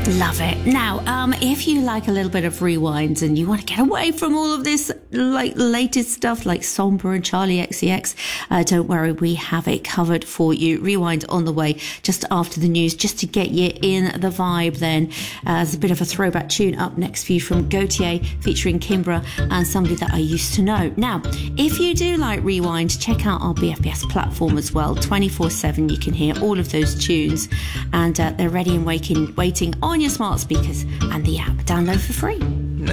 Love it. Now, if you like a little bit of Rewind and you want to get away from all of this like latest stuff like Somber and Charlie XCX, don't worry, we have it covered for you. Rewind on the way just after the news, just to get you in the vibe then. There's a bit of a throwback tune up next for you from Gautier featuring Kimbra and Somebody That I Used to Know. Now, if you do like Rewind, check out our BFBS platform as well. 24/7 you can hear all of those tunes, and they're ready and waiting on your smart speakers and the app. Download for free.